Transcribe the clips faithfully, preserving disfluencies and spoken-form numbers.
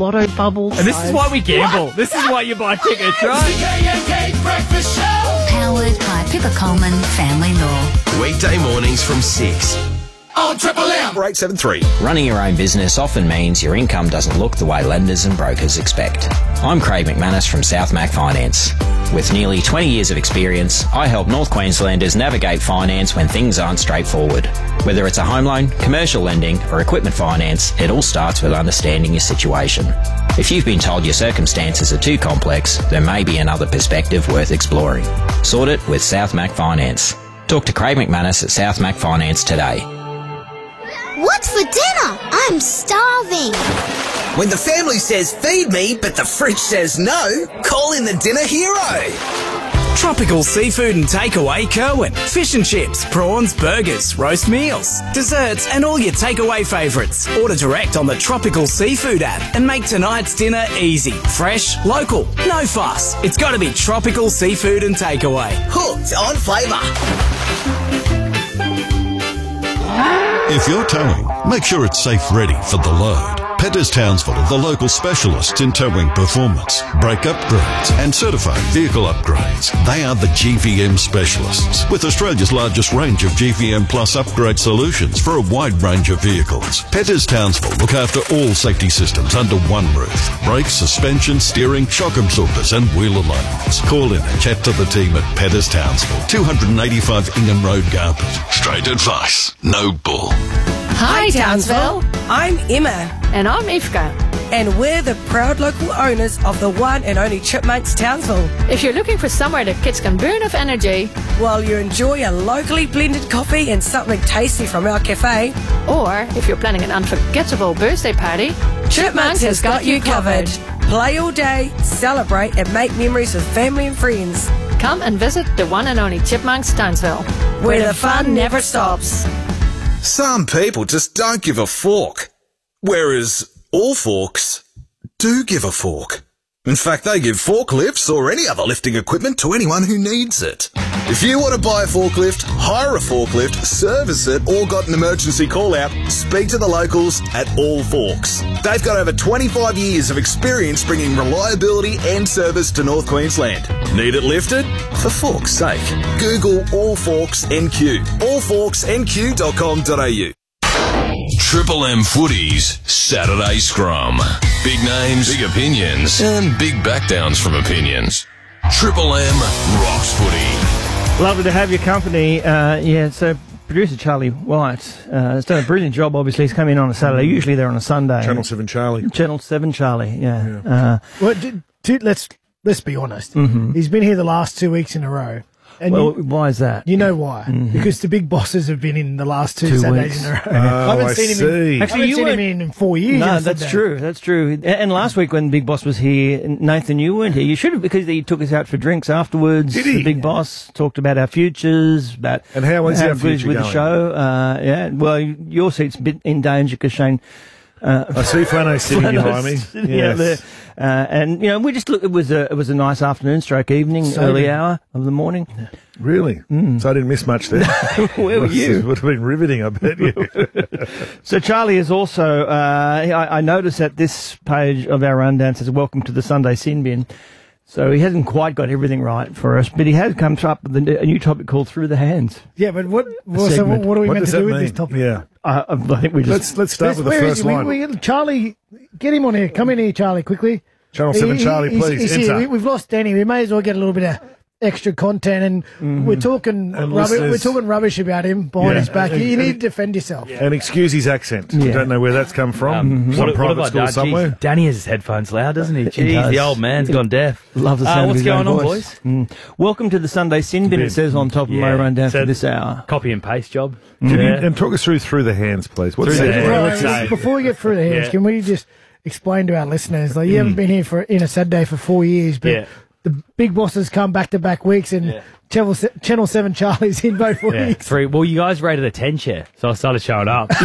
lotto bubbles. And this is why we gamble. What? This is why you buy tickets, right? The Kay and Kate Breakfast Show. Powered by Pippa Coleman Family Law. Weekday mornings from six. On Triple M. eight seven three. Running your own business often means your income doesn't look the way lenders and brokers expect. I'm Craig McManus from South Mac Finance. With nearly twenty years of experience, I help North Queenslanders navigate finance when things aren't straightforward. Whether it's a home loan, commercial lending or equipment finance, it all starts with understanding your situation. If you've been told your circumstances are too complex, there may be another perspective worth exploring. Sort it with South Mac Finance. Talk to Craig McManus at South Mac Finance today. What's for dinner? I'm starving. When the family says feed me, but the fridge says no, call in the dinner hero. Tropical seafood and takeaway Kerwin. Fish and chips, prawns, burgers, roast meals, desserts and all your takeaway favourites. Order direct on the Tropical Seafood app and make tonight's dinner easy, fresh, local, no fuss. It's got to be Tropical Seafood and Takeaway. Hooked on flavour. If you're towing, make sure it's safe ready for the load. Petters Townsville are the local specialists in towing performance, brake upgrades and certified vehicle upgrades. They are the G V M specialists with Australia's largest range of G V M Plus upgrade solutions for a wide range of vehicles. Petters Townsville look after all safety systems under one roof. Brakes, suspension, steering, shock absorbers and wheel alignments. Call in and chat to the team at Petters Townsville, two eighty-five Ingham Road, Garbutt. Straight advice, no bull. Hi, Townsville. I'm Emma. And I'm Ifka. And we're the proud local owners of the one and only Chipmunks Townsville. If you're looking for somewhere the kids can burn of energy, while you enjoy a locally blended coffee and something tasty from our cafe, or if you're planning an unforgettable birthday party, Chipmunks, Chipmunks has got you covered. Play all day, celebrate and make memories with family and friends. Come and visit the one and only Chipmunks Townsville, where, where the fun never stops. Some people just don't give a fork, whereas all forks do give a fork. In fact, they give forklifts or any other lifting equipment to anyone who needs it. If you want to buy a forklift, hire a forklift, service it, or got an emergency call-out, speak to the locals at All Forks. They've got over twenty-five years of experience bringing reliability and service to North Queensland. Need it lifted? For fork's sake, Google All Forks N Q. all forks n q dot com dot a u. Triple M Footy's Saturday Scrum. Big names, big opinions, and big backdowns from opinions. Triple M rocks footy. Lovely to have your company. Uh, yeah, so producer Charlie White uh, has done a brilliant job. Obviously, he's come in on a Saturday. Usually they're on a Sunday. Channel seven Charlie. Channel seven Charlie, yeah. yeah. Uh, well, d- d- let's let's be honest. Mm-hmm. He's been here the last two weeks in a row. And well, you, why is that? You know why? Mm-hmm. Because the big bosses have been in the last two, two Saturdays weeks. in a row. Oh, I haven't I seen see. him in, Actually, I haven't you seen weren't, him in, in four years. No, that's true. That's true. And last week when Big Boss was here, Nathan, you weren't here. You should have, because he took us out for drinks afterwards. Did he? The Big Boss talked about our futures, about and how was our future with going? the show. Uh, yeah. Well, your seat's a bit in danger because Shane. Uh, I see Flano sitting behind me. Yeah, there. Uh, and you know, we just look. It was a it was a nice afternoon, stroke evening, So early did. hour of the morning. Really? Mm. So I didn't miss much there. Where were you? It would have been riveting, I bet you. So Charlie is also. Uh, I, I noticed that this page of our rundown says "Welcome to the Sunday Sin Bin." So he hasn't quite got everything right for us, but he has come up with a new topic called "Through the Hands." Yeah, but what? Well, so what, what are we What meant does to do that with mean? this topic? Yeah. Uh, I think we just Let's let's start with the Where is first he? line. We, we, Charlie, get him on here. Come in here, Charlie, quickly. Channel seven He- Charlie, he's- please. he's here. Enter. We, we've lost Danny. We may as well get a little bit of extra content, and Mm-hmm. we're talking And rubbish. We're listeners- talking rubbish about him behind Yeah. his back. And- You and- need to defend yourself. And excuse his accent. Yeah. I don't know where that's come from. Um, Some what, what private have I school done? somewhere. Geez, Danny has his headphones loud, doesn't he? He Jeez, does. the old man's gone deaf. Love the Uh, sound of what's his going own on, voice. boys? Mm. Welcome to the Sunday Sin Bin. It says on top of my Yeah. rundown So- for this hour. Copy and paste job. Can you, Yeah. and talk us through through the hands, please. What's Through the that? hands. Right, let's say- before we get through the hands, Yeah. can we just explain to our listeners? Like, you haven't been here for in a Saturday for four years, but Yeah. the big bosses come back to back weeks, and Yeah. Channel, se- Channel Seven Charlie's in both Yeah, weeks. three. Well, you guys rated a ten share, so I started showing up. so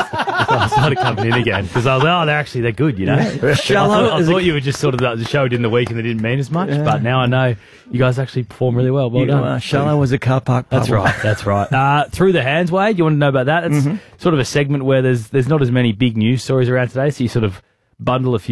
I started coming in again because I was like, oh, they're actually they're good, you know. I Shallow thought, I as thought a- you were just sort of the showed in the week and they didn't mean as much, Yeah. but now I know you guys actually perform really well. Well You, done. uh, Shallow was a car park That's bubble. right. That's right. Uh, through the hands, Wade. You want to know about that? It's Mhm. sort of a segment where there's there's not as many big news stories around today, so you sort of bundle a few